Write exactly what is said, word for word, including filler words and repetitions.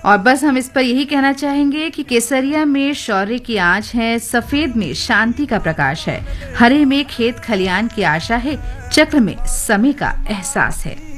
और बस हम इस पर यही कहना चाहेंगे कि केसरिया में शौर्य की आंच है, सफेद में शांति का प्रकाश है, हरे में खेत खलियान की आशा है, चक्र में समय का एहसास है।